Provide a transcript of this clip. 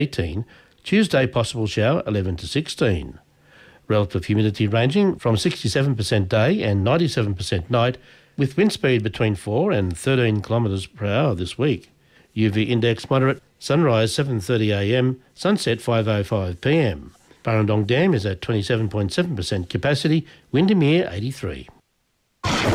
18. Tuesday, possible shower 11 to 16. Relative humidity ranging from 67% day and 97% night, with wind speed between 4 and 13 kilometres per hour this week. UV index moderate, sunrise 7:30am, sunset 5:05pm. Burrendong Dam is at 27.7% capacity, Windermere 83.